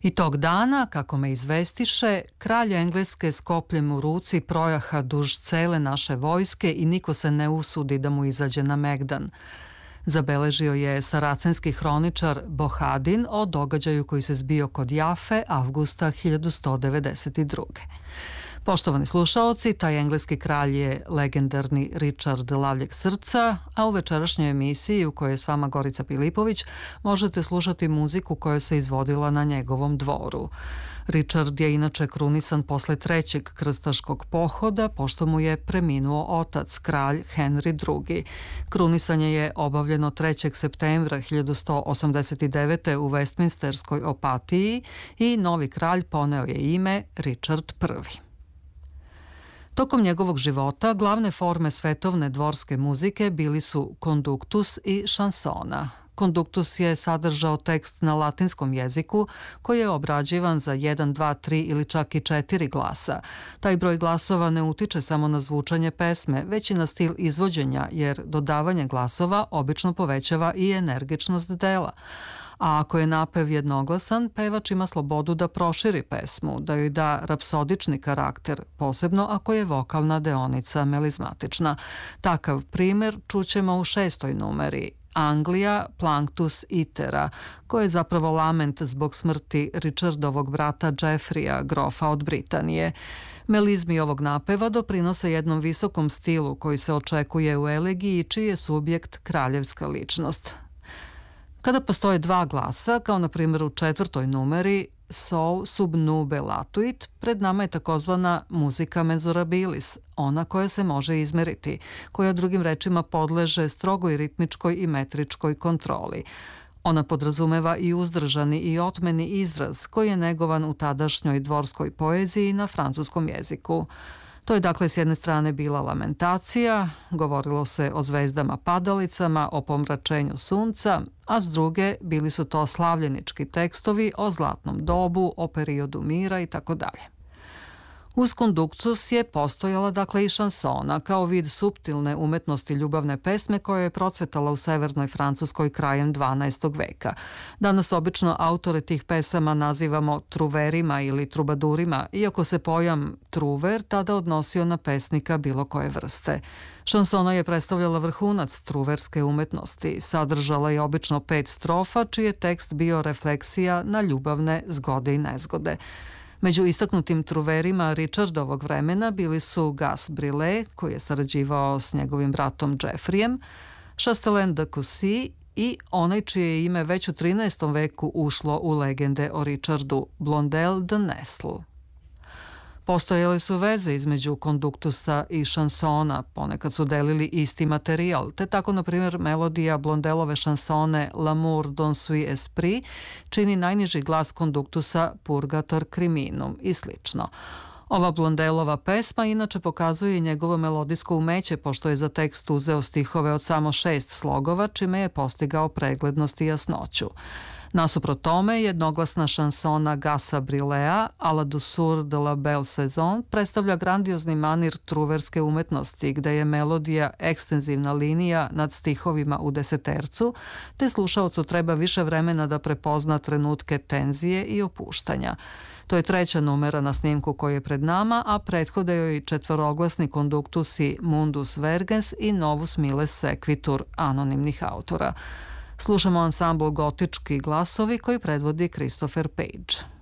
I tog dana, kako me izvestiše, kralj Engleske s kopljem u ruci projaha duž cele naše vojske i niko se ne usudi da mu izađe na megdan. Zabeležio je saracenski hroničar Bohadin o događaju koji se zbio kod Jafe avgusta 1192. Poštovani slušaoci, taj engleski kralj je legendarni Richard Lavljeg srca, a u večerašnjoj emisiji u kojoj je s vama Gorica Pilipović možete slušati muziku koja se izvodila na njegovom dvoru. Richard je inače krunisan posle trećeg krstaškog pohoda, pošto mu je preminuo otac, kralj Henry II. Krinisanje je obavljeno 3. septembra 1189. u Westminsterskoj opatiji i novi kralj poneo je ime Richard I. Tokom njegovog života glavne forme svetovne dvorske muzike bili su konduktus i šansona. Konduktus je sadržao tekst na latinskom jeziku koji je obrađivan za 1, 2, 3 ili čak i 4 glasa. Taj broj glasova ne utiče samo na zvučanje pesme, već i na stil izvođenja, jer dodavanje glasova obično povećava i energičnost dela. A ako je napev jednoglasan, pevač ima slobodu da proširi pesmu, da joj da rapsodični karakter, posebno ako je vokalna deonica melizmatična. Takav primer čućemo u 6. numeri, Anglija, Planctus Itera, koji je zapravo lament zbog smrti Richardovog brata Jeffreya, grofa od Britanije. Melizmi ovog napeva doprinose jednom visokom stilu koji se očekuje u elegiji, čiji je subjekt kraljevska ličnost. Kada postoje dva glasa, kao na primjer u 4. numeri Sol sub nube latuit, pred nama je takozvana muzika mezurabilis, ona koja se može izmeriti, koja drugim rečima podleže strogoj ritmičkoj i metričkoj kontroli. Ona podrazumeva i uzdržani i otmeni izraz koji je negovan u tadašnjoj dvorskoj poeziji na francuskom jeziku. To je dakle s jedne strane bila lamentacija, govorilo se o zvezdama padalicama, o pomračenju sunca, a s druge bili su to slavljenički tekstovi o zlatnom dobu, o periodu mira i tako dalje. Uz konduktus je postojala dakle i šansona kao vid suptilne umetnosti ljubavne pesme koja je procvetala u severnoj Francuskoj krajem 12. veka. Danas obično autore tih pesama nazivamo truverima ili trubadurima, iako se pojam truver tada odnosio na pesnika bilo koje vrste. Šansona je predstavljala vrhunac truverske umetnosti, sadržala je obično 5 strofa, čiji je tekst bio refleksija na ljubavne zgode i nezgode. Među istaknutim truverima Richardovog vremena bili su Gas Brillet, koji je sarađivao s njegovim bratom Jeffreyem, Chastelain de Cossy i onaj čije je ime već u 13. veku ušlo u legende o Richardu, Blondel de Nesle. Postojale su veze između konduktusa i šansona, ponekad su delili isti materijal, te tako, na primjer, melodija Blondelove šansone L'amour d'un suis esprit čini najniži glas konduktusa Purgator criminum i slično. Ova Blondelova pesma inače pokazuje i njegovo melodijsko umeće, pošto je za tekst uzeo stihove od samo 6 slogova, čime je postigao preglednost i jasnoću. Nasuprot tome, jednoglasna šansona Gasa Brillea, A la douceur de la belle saison, predstavlja grandiozni manir truverske umetnosti, gde je melodija ekstenzivna linija nad stihovima u desetercu, te slušaocu treba više vremena da prepozna trenutke tenzije i opuštanja. To je 3. numera na snimku koji je pred nama, a prethode joj 4-glasni konduktusi Mundus Vergens i Novus Miles Sequitur anonimnih autora. Slušamo ansambl Gotički glasovi koji predvodi Christopher Page.